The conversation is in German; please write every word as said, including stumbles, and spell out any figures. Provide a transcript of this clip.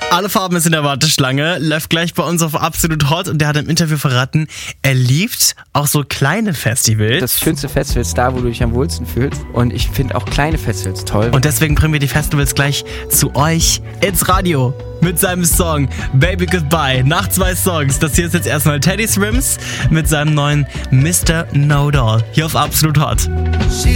Alle Farben ist in der Warteschlange, läuft gleich bei uns auf Absolut Hot und der hat im Interview verraten, er liebt auch so kleine Festivals. Das schönste Festival ist da, wo du dich am wohlsten fühlst und ich finde auch kleine Festivals toll. Und deswegen bringen wir die Festivals gleich zu euch ins Radio mit seinem Song Baby Goodbye. Nach zwei Songs, das hier ist jetzt erstmal Teddy Swims mit seinem neuen Mister Know-It-All hier auf Absolut Hot.